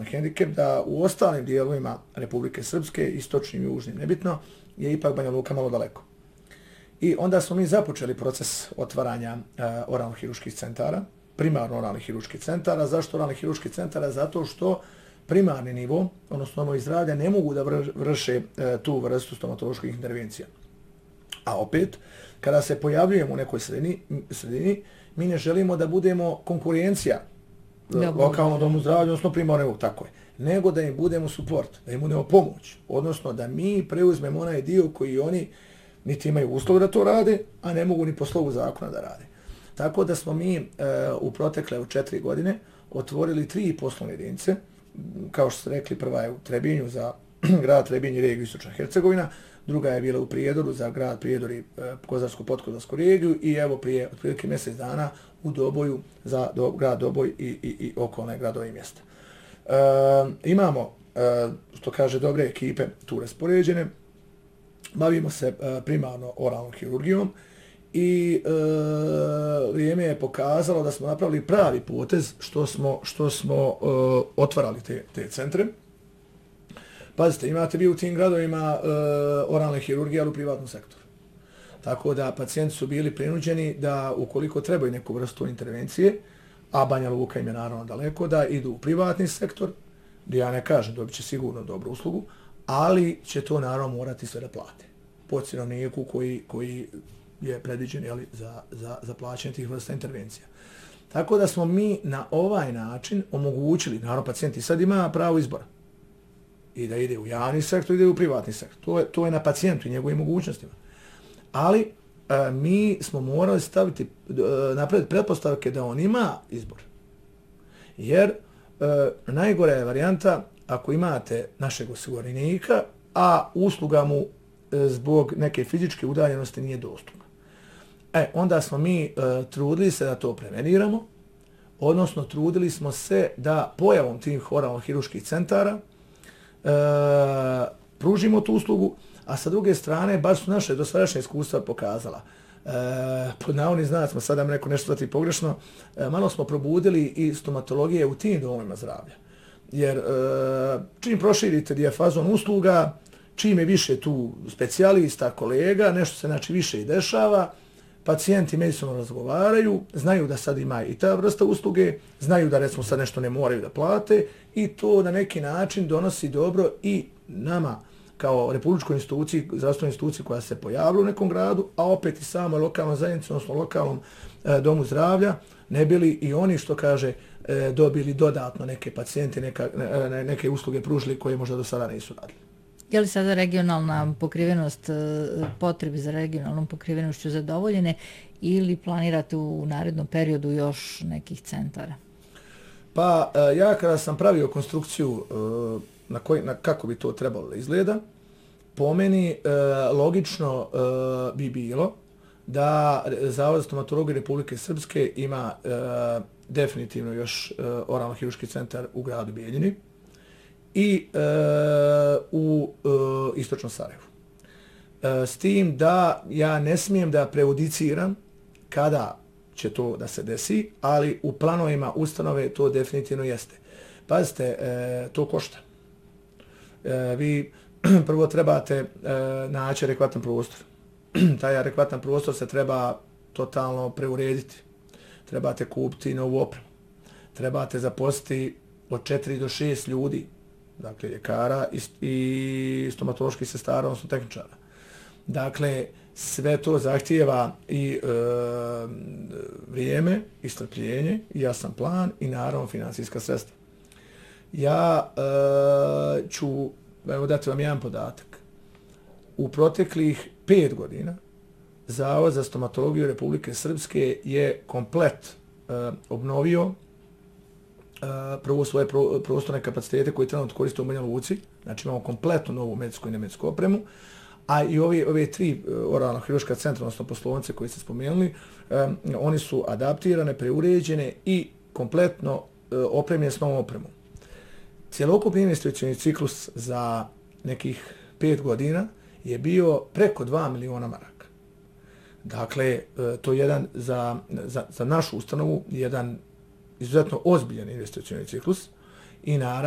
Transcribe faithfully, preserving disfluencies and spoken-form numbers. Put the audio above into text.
hendikep da u ostalim dijelovima Republike Srpske, istočnim i južnim, nebitno, je ipak Banja Luka malo daleko. I onda smo mi započeli proces otvaranja uh, oralno-hiruških centara, primarno oralnih hiruških centara. Zašto oralnih hiruških centara? Zato što primarni nivo, odnosno domovi zdravlja, ne mogu da vrše uh, tu vrstu stomatoloških intervencija. A opet, kada se pojavljujemo u nekoj sredini, sredini mi ne želimo da budemo konkurencija lokalnom domu zdravlja, odnosno primarno, tako je, nego da im budemo suport, da im budemo pomoć, odnosno da mi preuzmemo onaj dio koji oni niti imaju uslov da to rade, a ne mogu ni po slovu zakona da rade. Tako da smo mi e, u protekle u četiri godine otvorili tri poslovne jedinice, kao što ste rekli, prva je u Trebinju za grad Trebinj i regiju Istočna Hercegovina, druga je bila u Prijedoru za grad Prijedor i e, Kozarsko-Podkozarsku regiju i evo prije otprilike mjesec dana u Doboju za do, grad Doboj i, i, i okolne gradove i mjesta. E, imamo, e, što kaže, dobre ekipe tu raspoređene, bavimo se e, primarno oralnom hirurgijom i e, vrijeme je pokazalo da smo napravili pravi potez što smo, što smo e, otvarali te, te centre. Pazite, imate vi u tim gradovima e, oralne hirurgije, ali u privatnom sektoru. Tako da pacijenti su bili prinuđeni da ukoliko trebaju neku vrstu intervencije, a Banja Luka im je naravno daleko, da idu u privatni sektor, gdje ja ne kažem, dobit će sigurno dobru uslugu, ali će to naravno morati sve da plate. Po cinovniku koji, koji je predviđen, jeli, za, za, za plaćanje tih vrsta intervencija. Tako da smo mi na ovaj način omogućili, naravno pacijenti sad ima pravo izbora. I da ide u javni sektor, ide u privatni sektor. To je, to je na pacijentu i njegovim mogućnostima. Ali e, mi smo morali staviti, e, napraviti pretpostavke da on ima izbor. Jer e, najgora je varijanta ako imate našeg osiguranika, a usluga mu e, zbog neke fizičke udaljenosti nije dostupna. E, onda smo mi e, trudili se da to preveniramo, odnosno trudili smo se da pojavom tih oralno-hiruških centara e, pružimo tu uslugu, a sa druge strane, baš su naše dosadašnje iskustva pokazala. E, pod navodnim znacima, sada nam neko nešto zvati pogrešno, e, malo smo probudili i stomatologije u tim domovima zdravlja. Jer e, čim proširite dijafazon usluga, čim je više tu specijalista, kolega, nešto se znači više i dešava, pacijenti međusobno razgovaraju, znaju da sad ima i ta vrsta usluge, znaju da recimo sad nešto ne moraju da plate i to na neki način donosi dobro i nama kao republičkoj instituciji, zdravstvenoj instituciji koja se pojavila u nekom gradu, a opet i samoj lokalnoj zajednici, odnosno lokalnom e, domu zdravlja, ne bili i oni, što kaže, e, dobili dodatno neke pacijente, neka, ne, neke usluge pružili koje možda do sada nisu radili. Je li sada regionalna pokrivenost, potrebe za regionalnom pokrivenošću zadovoljene ili planirate u narednom periodu još nekih centara? Pa ja kada sam pravio konstrukciju na, koji, na kako bi to trebalo da izgleda, po meni logično bi bilo da Zavod za stomatologiju Republike Srpske ima definitivno još oralno-hiruški centar u gradu Bijeljini i e, u e, istočnom Sarajevu. E, s tim da ja ne smijem da prejudiciram kada će to da se desi, ali u planovima ustanove to definitivno jeste. Pazite, e, to košta. E, vi prvo trebate e, naći adekvatan prostor. Taj adekvatan prostor se treba totalno preurediti. Trebate kupiti novu opremu. Trebate zaposliti od četiri do šest ljudi, dakle ljekara i, i stomatoloških sestara, odnosno tehničara. Dakle, sve to zahtijeva i e, vrijeme, i strpljenje, i jasan plan i naravno financijska sredstva. Ja e, ću, evo dati vam jedan podatak. U proteklih pet godina Zavod za stomatologiju Republike Srpske je komplet e, obnovio prvo svoje prostorne kapacitete koje trenutno koriste u Banja Luci, znači imamo kompletnu novu medicinsku i nemedicinsku opremu, a i ove, ove tri oralno-hiruška centra, odnosno poslovnice koje ste spomenuli, um, oni su adaptirane, preuređene i kompletno uh, opremljene s novom opremom. Cijelokupni investicioni ciklus za nekih pet godina je bio preko dva miliona maraka. Dakle, uh, to je jedan za, za, za našu ustanovu jedan izuzetno ozbiljan investicioni ciklus i naravno